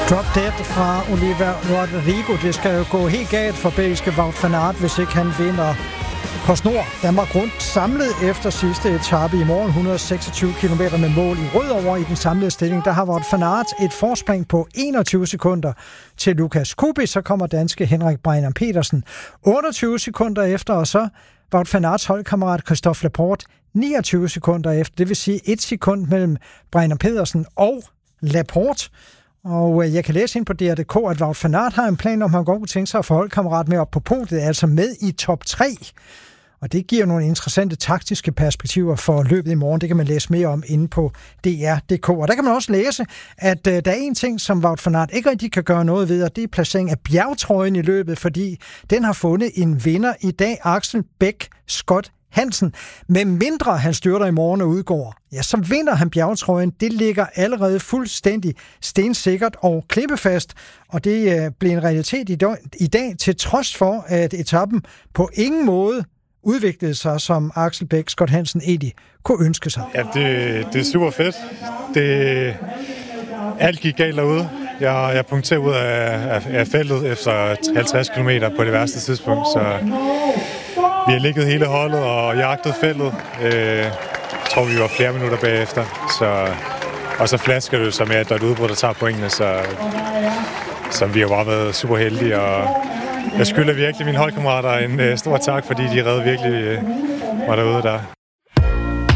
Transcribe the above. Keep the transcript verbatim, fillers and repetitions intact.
Drop Dead fra Oliver Rodrigo. Det skal jo gå helt galt for belgiske Wout van Aert, hvis ikke han vinder PostNord Danmark rundt samlet efter sidste etape i morgen. et hundrede og seksogtyve kilometer med mål i Rødovre i den samlede stilling. Der har Wout van Aert et forspring på enogtyve sekunder til Lukas Kubi. Så kommer danske Henrik Breinan Petersen otteogtyve sekunder efter, og så Wout van Aerts holdkammerat Christophe Laporte niogtyve sekunder efter. Det vil sige et sekund mellem Breinan Petersen og Laporte. Og jeg kan læse ind på D R punktum D K, at Wout van Aert har en plan om, at han godt kunne tænke sig at få holdkammerat med op på podiet, altså med i top tre. Og det giver nogle interessante taktiske perspektiver for løbet i morgen. Det kan man læse mere om inde på D R punktum D K. Og der kan man også læse, at uh, der er en ting, som Wout van Aert ikke rigtig kan gøre noget ved, og det er placering af bjergtrøjen i løbet, fordi den har fundet en vinder i dag, Axel Bæk Scott Hansen. Med mindre han styrter i morgen og udgår, ja, så vinder han bjergtrøjen. Det ligger allerede fuldstændig stensikkert og klippefast, og det uh, blev en realitet i dag, i dag, til trods for, at etappen på ingen måde udviklede sig, som Axel Bæk Scott Hansen egentlig kunne ønske sig. Ja, det, det er super fedt. Det, alt gik galt derude. Jeg, jeg punkterede ud af, af, af feltet efter halvtreds kilometer på det værste tidspunkt, så vi har ligget hele holdet og jagtet feltet. Øh, jeg tror, vi var flere minutter bagefter. Så, og så flasker det så med, at der er et udbrud, der tager pointene, så, så vi har bare været super heldige. Og jeg skylder virkelig mine holdkammerater en uh, stor tak, fordi de redde virkelig uh, mig derude der.